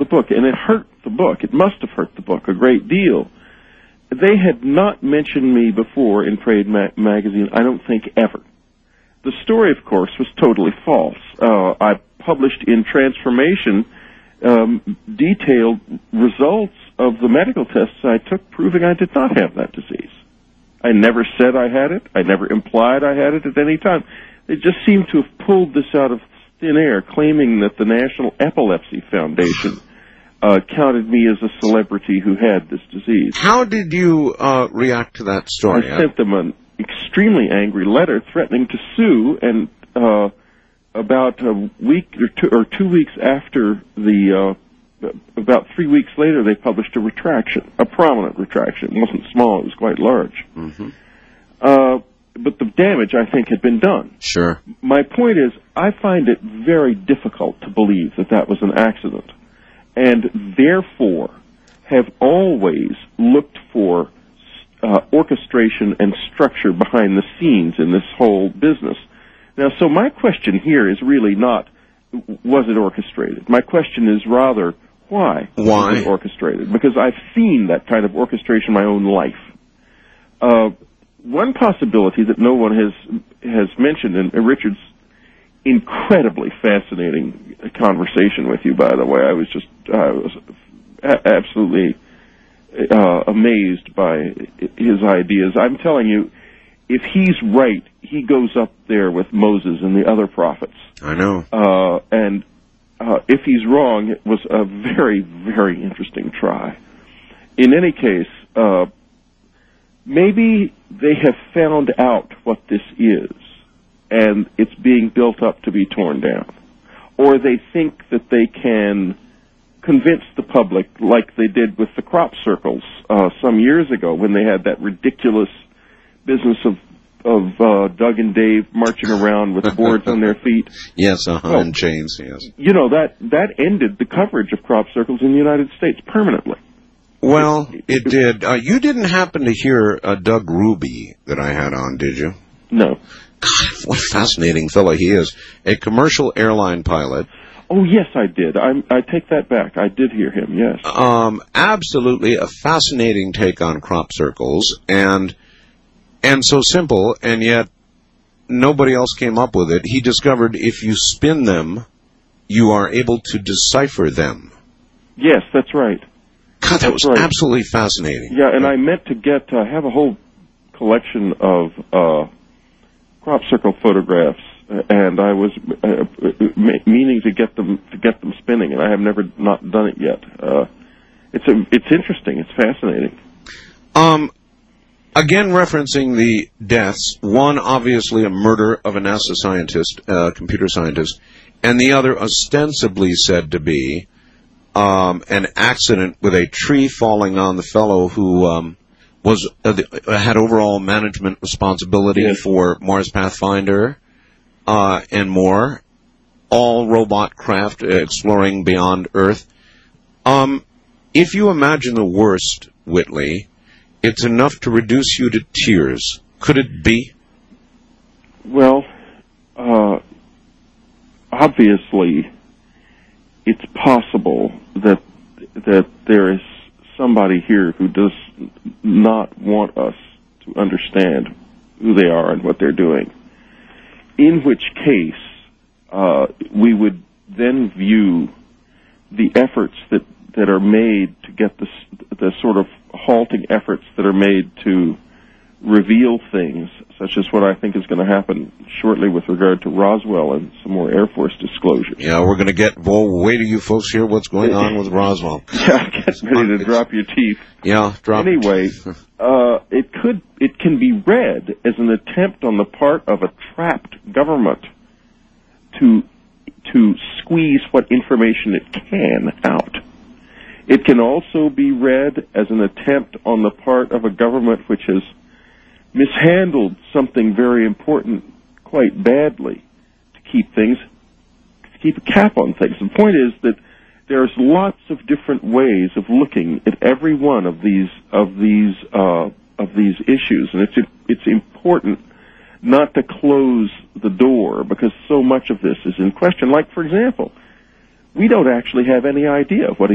book, and it hurt the book. It must have hurt the book a great deal. They had not mentioned me before in Trade magazine, I don't think ever. The story, of course, was totally false. I published in Transformation detailed results of the medical tests I took proving I did not have that disease. I never said I had it. I never implied I had it at any time. They just seemed to have pulled this out of thin air, claiming that the National Epilepsy Foundation counted me as a celebrity who had this disease. How did you react to that story? I sent them an extremely angry letter threatening to sue, and about a week or 2 weeks after about 3 weeks later, they published a retraction, a prominent retraction. It wasn't small, it was quite large. Mm-hmm. But the damage, I think, had been done. Sure. My point is, I find it very difficult to believe that that was an accident, and therefore have always looked for orchestration and structure behind the scenes in this whole business. Now, so my question here is really not, was it orchestrated? My question is rather, why was it orchestrated? Because I've seen that kind of orchestration in my own life. One possibility that no one has mentioned, and Richard's incredibly fascinating conversation with you, by the way. I was absolutely amazed by his ideas. I'm telling you, if he's right, he goes up there with Moses and the other prophets. I know. And if he's wrong, it was a very, very interesting try. In any case, maybe they have found out what this is, and it's being built up to be torn down. Or they think that they can convince the public, like they did with the crop circles some years ago, when they had that ridiculous business of Doug and Dave marching around with boards on their feet. Yes, and chains, yes. You know, that ended the coverage of crop circles in the United States permanently. Well, it did. You didn't happen to hear Doug Ruby that I had on, did you? No. God, what a fascinating fellow he is. A commercial airline pilot. Oh, yes, I did. I take that back. I did hear him, yes. Absolutely a fascinating take on crop circles, and so simple, and yet nobody else came up with it. He discovered if you spin them, you are able to decipher them. Yes, that's right. God, that was absolutely fascinating. Yeah, and I meant to have a whole collection of crop circle photographs, and I was meaning to get them spinning, and I have never not done it yet. It's interesting. It's fascinating. Again, referencing the deaths, one obviously a murder of a NASA scientist, computer scientist, and the other ostensibly said to be an accident with a tree falling on the fellow who had overall management responsibility for Mars Pathfinder and more, all robot craft exploring beyond Earth. If you imagine the worst, Whitley, it's enough to reduce you to tears. Could it be? Well, obviously, it's possible that there is somebody here who does not want us to understand who they are and what they're doing. In which case, we would then view the efforts that are made to get the sort of halting efforts that are made to reveal things, such as what I think is going to happen shortly with regard to Roswell and some more Air Force disclosures. Yeah, we're going to get, wait till you folks hear what's going on with Roswell. Yeah, get ready to drop your teeth. Yeah, drop Anyway, it can be read as an attempt on the part of a trapped government to squeeze what information it can out. It can also be read as an attempt on the part of a government which has mishandled something very important quite badly to keep a cap on things. The point is that there's lots of different ways of looking at every one of these issues, and it's important not to close the door because so much of this is in question. Like, for example, we don't actually have any idea what